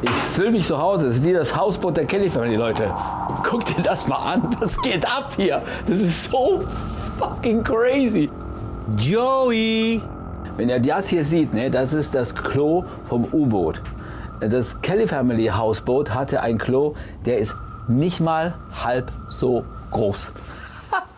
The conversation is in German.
Ich fühle mich zu Hause. Das ist wie das Hausboot der Kelly Family, Leute. Guck dir das mal an. Was geht ab hier? Das ist so fucking crazy. Joey! Wenn ihr das hier seht, ne, das ist das Klo vom U-Boot. Das Kelly Family Hausboot hatte ein Klo, der ist nicht mal halb so groß.